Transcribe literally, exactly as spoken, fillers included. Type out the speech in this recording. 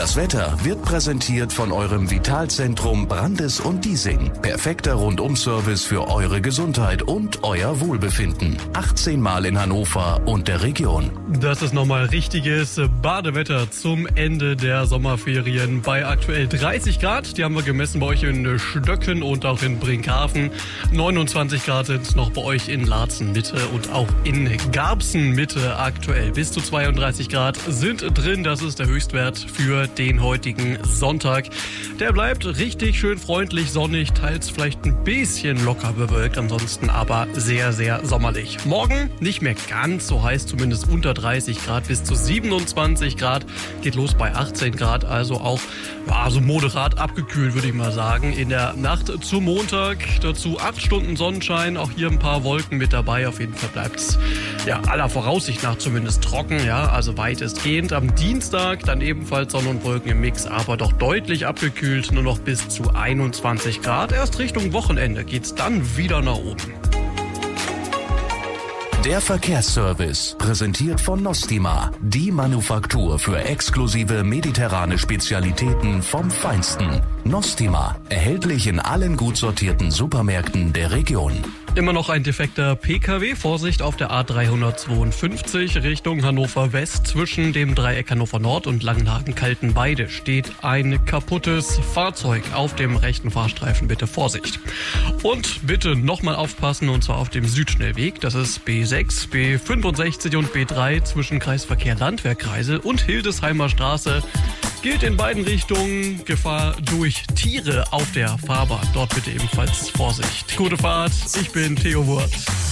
Das Wetter wird präsentiert von eurem Vitalzentrum Brandes und Diesing. Perfekter Rundum-Service für eure Gesundheit und euer Wohlbefinden. achtzehn Mal in Hannover und der Region. Das ist nochmal richtiges Badewetter zum Ende der Sommerferien bei aktuell dreißig Grad. Die haben wir gemessen bei euch in Stöcken und auch in Brinkhaven. neunundzwanzig Grad sind noch bei euch in Laatzen Mitte und auch in Garbsen Mitte aktuell. Bis zu zweiunddreißig Grad sind drin. Das ist der Höchstwert für den heutigen Sonntag. Der bleibt richtig schön freundlich, sonnig, teils vielleicht ein bisschen locker bewölkt, ansonsten aber sehr, sehr sommerlich. Morgen nicht mehr ganz so heiß, zumindest unter dreißig Grad, bis zu siebenundzwanzig Grad. Geht los bei achtzehn Grad, also auch ja, so moderat abgekühlt, würde ich mal sagen. In der Nacht zum Montag dazu acht Stunden Sonnenschein, auch hier ein paar Wolken mit dabei. Auf jeden Fall bleibt es ja, aller Voraussicht nach zumindest trocken, ja, also weitestgehend. Am Dienstag dann ebenfalls Sonne und Wolken im Mix, aber doch deutlich abgekühlt, nur noch bis zu einundzwanzig Grad. Erst Richtung Wochenende geht's dann wieder nach oben. Der Verkehrsservice, präsentiert von Nostima, die Manufaktur für exklusive mediterrane Spezialitäten vom Feinsten. Nostima, erhältlich in allen gut sortierten Supermärkten der Region. Immer noch ein defekter P K W. Vorsicht auf der A dreihundertzweiundfünfzig Richtung Hannover West. Zwischen dem Dreieck Hannover Nord und Langenhagen-Kaltenbeide steht ein kaputtes Fahrzeug auf dem rechten Fahrstreifen. Bitte Vorsicht. Und bitte nochmal aufpassen, und zwar auf dem Südschnellweg. Das ist B sechs, B fünfundsechzig und B drei zwischen Kreisverkehr Landwehrkreisel und Hildesheimer Straße. Gilt in beiden Richtungen Gefahr durch Tiere auf der Fahrbahn. Dort bitte ebenfalls Vorsicht. Gute Fahrt, ich bin Theo Wurz.